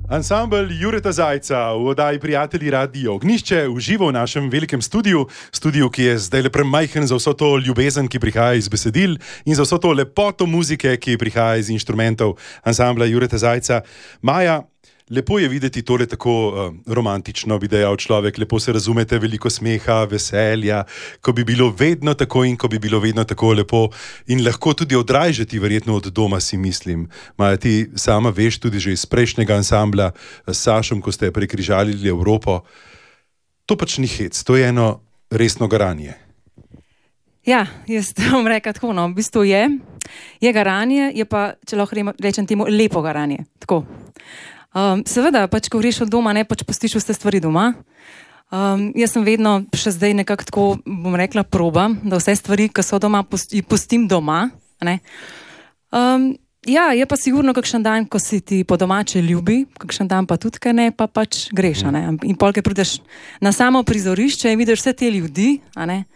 Ansambel Jureta Zajca v oddaji Prijatelji Radio Ognjišče uživa v našem velikem studiu, ki je zdaj le premajhen za vso to ljubezen, ki prihaja iz besedil in za vso to lepoto muzike, ki prihaja iz inštrumentov ansambla Jureta Zajca. Maja, lepo je videti tole tako romantično, bi dejal človek, lepo se razumete, veliko smeha, veselja, ko bi bilo vedno tako in ko bi bilo vedno tako lepo in lahko tudi odražati verjetno od doma, si mislim. Maja, ti sama veš tudi že iz prejšnjega ansambla s Sašom, ko ste prekrižalili Evropo. To pač ni hec, to je eno resno garanje. Ja, jaz bom rekla tako, no, v bistvu je garanje, je pa, če lahko rečem temu, lepo garanje, tako. Seveda, pač, ko greš od doma, ne pač postiš vse stvari doma. Jaz sem vedno še zdaj nekako tako, bom rekla, probam, da vse stvari, ki so doma, pustim doma. Ne? Ja, je pa sigurno kakšen dan, ko si ti po domače ljubi, kakšen dan pa tudi, kaj ne, pa pač greš. Ne? In polk prideš na samo prizorišče in vidiš vse te ljudi, a ne?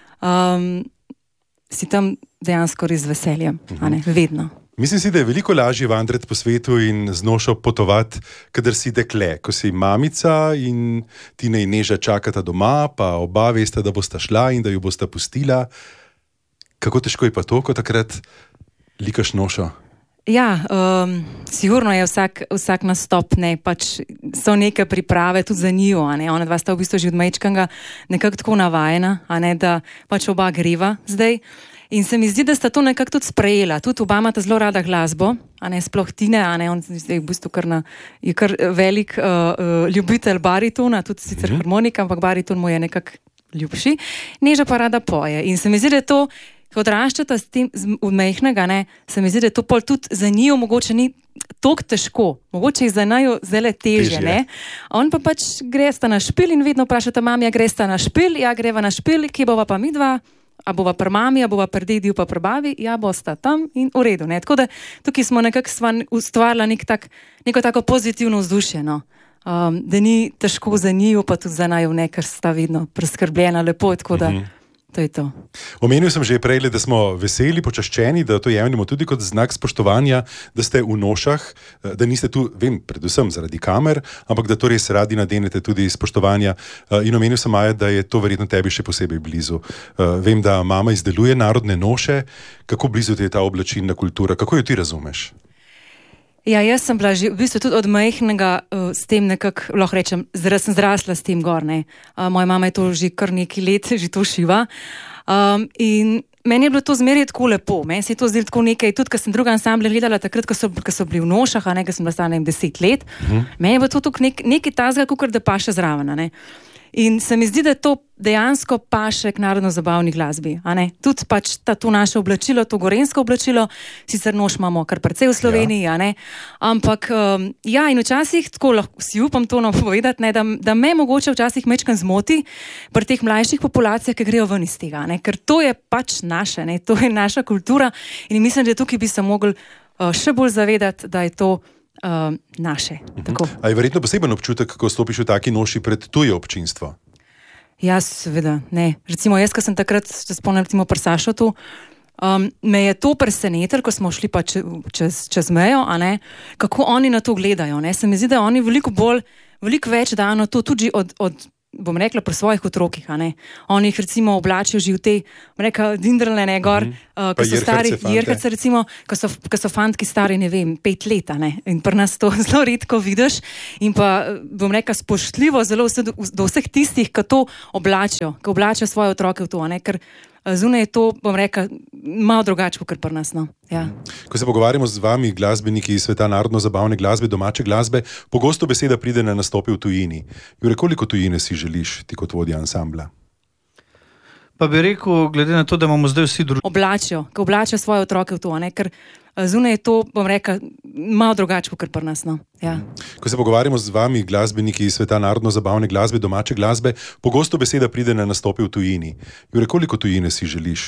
Si tam dejansko res veseljem, a ne? Vedno. Mislim si, da je veliko lažje vandrati po svetu in z nošo potovati, kadar si dekle, ko si mamica in Tina in Neža čakata doma, pa oba veste, da bosta šla in da ju bosta pustila. Kako težko je pa to, ko takrat likaš nošo? Ja, sigurno je vsak nastop, ne, pač so neke priprave tudi za njo, a ne, ona dva sta v bistvu že od majčkega nekako tako navajena, a ne, da pač oba greva zdaj. In se mi zdi, da sta to nekako tudi sprejela. Tudi oba imata zelo rada glasbo, a ne, sploh Tine, a ne, on je v bistvu je kar velik ljubitelj baritona, tudi sicer harmonika, ampak bariton mu je nekako ljubši. Neža pa rada poje. In se mi zdi, da je to, ko odraščata s tem od majhnega, ne, se mi zdi, da je to pol tudi za njo mogoče ni toliko težko. Mogoče je za njo zelo težje, ne. On pa pač gresta na špil in vedno vprašata, mami, ja gresta na špil, ja greva na špil, kje bova pa midva? A bova pri mami, a bova pri dediju pa pri babi, ja bosta tam in v redu. Ne? Tako da tukaj smo nekako ustvarila neko tako pozitivno vzdušje, no? Da ni težko za njiju, pa tudi za naju, ne, ker sta vedno preskrbljena lepo, tako da to je to. Omenil sem že prej, da smo veseli, počaščeni, da to jemljemo tudi kot znak spoštovanja, da ste v nošah, da niste tu, vem, predvsem zaradi kamer, ampak da to res radi nadenete tudi spoštovanja. In omenil sem, Maja, da je to verjetno tebi še posebej blizu. Vem, da mama izdeluje narodne noše. Kako blizu ti je ta oblačilna kultura? Kako jo ti razumeš? Ja, jaz sem bila že v bistvu tudi od majhnega s tem nekako, lahko rečem, sem zrasla s tem gor, ne. Moja mama je to že kar nekaj let, že to šiva. In meni je bilo to zmeraj tako lepo. Meni se je to zdelo tako nekaj, tudi ko sem druga ansamble gledala takrat, ko so bili v nošah, a ne, ko sem bila stara 10 let. Meni je bilo to tukaj nekaj tazga, kakor da paše zraven, a ne. In se mi zdi, da to dejansko paše k narodno-zabavni glasbi. Tudi pač to naše oblačilo, to gorensko oblačilo, sicer noš imamo kar precej v Sloveniji, ja. Ampak ja, in včasih, tako lahko si upam to povedati, ne, da me mogoče včasih majčkeno zmoti pri teh mlajših populacijah, ki grejo ven iz tega, ne, ker to je pač naše, ne, to je naša kultura in mislim, da tukaj bi se mogli še bolj zavedati, da je to naše. A je verjetno poseben občutek, ko stopiš v taki noši pred tuje občinstvo? Ja, seveda, ne. Recimo jaz, ko sem takrat, če spomnim, recimo pri Sašotu, me je to presenetilo, ko smo šli pa čez mejo, a ne, kako oni na to gledajo, ne. Se mi zdi, da oni veliko več dajo na to tudi od bom rekla, pri svojih otrokih, a ne. Oni jih recimo oblačijo že v te, bom rekla, dindrle, ne, gor, ko so stari, jerhece recimo, ko so fantki stari, ne vem, 5 let, a ne. In pri nas to zelo redko vidiš in pa, bom rekla, spoštljivo zelo do vseh tistih, ki to oblačijo, ki oblačijo svoje otroke v to, a ne, ker zunaj je to, bom rekla, malo drugače kot pri nas, no. Ja. Ko se pogovarjamo z vami, glasbeniki iz sveta narodno-zabavne glasbe, domače glasbe, pogosto beseda pride na nastope v tujini. Jure, koliko tujine si želiš, ti kot vodja ansambla? Pa bi rekel, glede na to, da imamo zdaj vsi ki oblačijo svoje otroke v to, ne, ker zunaj je to, bom rekla, malo drugače kot pri nas, no. Ja. Ko se pogovarjamo z vami, glasbeniki iz sveta narodno-zabavne glasbe, domače glasbe, pogosto beseda pride na nastope v tujini. Jure, koliko tujine si želiš?